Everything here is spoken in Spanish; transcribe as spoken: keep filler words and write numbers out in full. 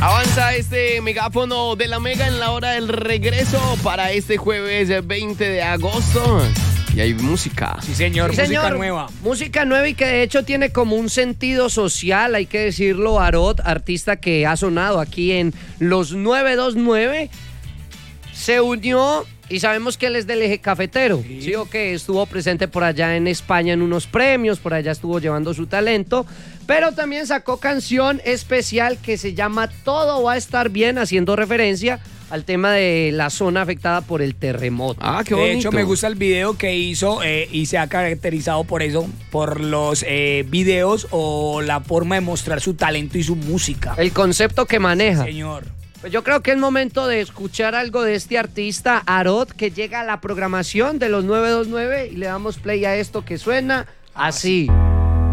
Avanza este megáfono de la Mega en la hora del regreso para este jueves veinte de agosto. Y hay música. Sí, señor, Sí, música señor. nueva. Música nueva y que de hecho tiene como un sentido social, hay que decirlo. Arot, artista que ha sonado aquí en los nueve dos nueve, se unió y sabemos que él es del eje cafetero, sí. ¿Sí o qué? Estuvo presente por allá en España en unos premios, por allá estuvo llevando su talento, pero también sacó canción especial que se llama Todo va a estar bien, haciendo referencia al tema de la zona afectada por el terremoto. Ah, qué bonito. De hecho, me gusta el video que hizo eh, y se ha caracterizado por eso, por los eh, videos o la forma de mostrar su talento y su música. El concepto que maneja. Señor. Pues yo creo que es momento de escuchar algo de este artista, Arot, que llega a la programación de los nueve dos nueve y le damos play a esto que suena así.